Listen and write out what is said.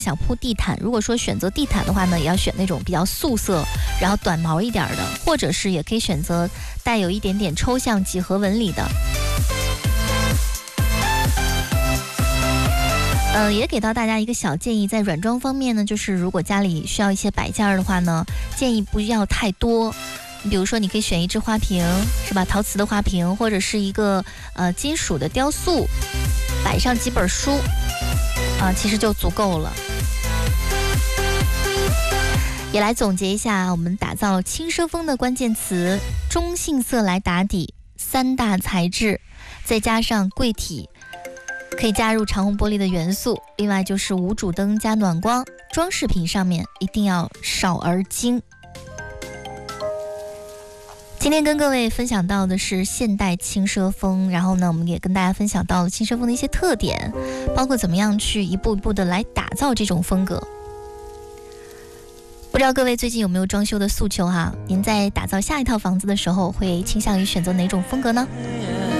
想铺地毯，如果说选择地毯的话呢，也要选那种比较素色，然后短毛一点的，或者是也可以选择带有一点点抽象几何纹理的。也给到大家一个小建议，在软装方面呢，就是如果家里需要一些摆件的话呢，建议不要太多。比如说你可以选一只花瓶，是吧？陶瓷的花瓶，或者是一个金属的雕塑，摆上几本书其实就足够了。也来总结一下我们打造轻奢风的关键词：中性色来打底，3大材质，再加上柜体，可以加入长虹玻璃的元素。另外就是无主灯加暖光，装饰品上面一定要少而精。今天跟各位分享到的是现代轻奢风，然后呢，我们也跟大家分享到了轻奢风的一些特点，包括怎么样去一步一步的来打造这种风格。不知道各位最近有没有装修的诉求哈？您在打造下一套房子的时候，会倾向于选择哪种风格呢？